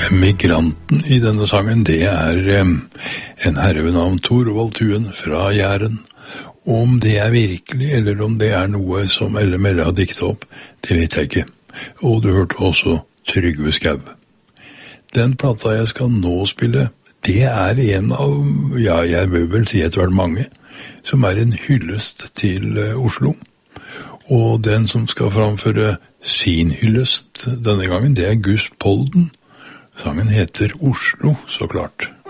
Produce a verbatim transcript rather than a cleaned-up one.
Migranten i denne sangen, det er um, en herre ved navn Torvald Tuen fra Jæren. Om det er virkelig, eller om det er noe som Elle Melle har diktet opp, det vet jeg ikke. Og du hørte også Trygve Skau. Den plata jeg skal nå spille, det er en av, ja, jeg vil vel si etter hvert mange, som er en hyllest til uh, Oslo. Og den som skal framføre sin hyllest denne gangen, det er Gus Polden. Sangen heter Oslo, så klart.